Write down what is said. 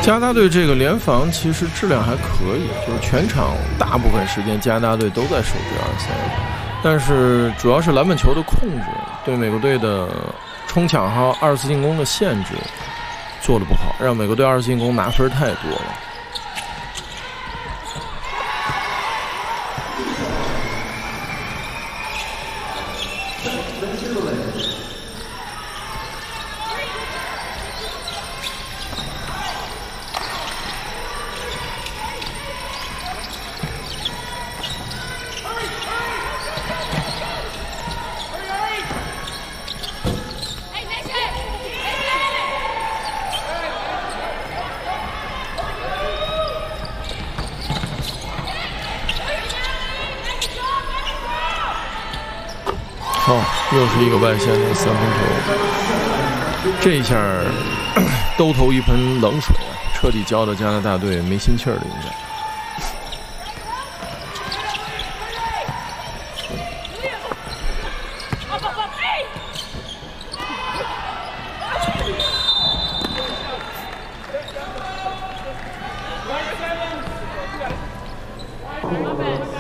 加拿大队这个联防其实质量还可以，就是全场大部分时间加拿大队都在守第2赛，但是主要是篮板球的控制对美国队的冲抢和2次进攻的限制做得不好，让美国队2次进攻拿分太多了。又是一个外线的3分球，这一下兜头一盆冷水啊，彻底浇的加拿大队没心气儿了，应该。 Offense.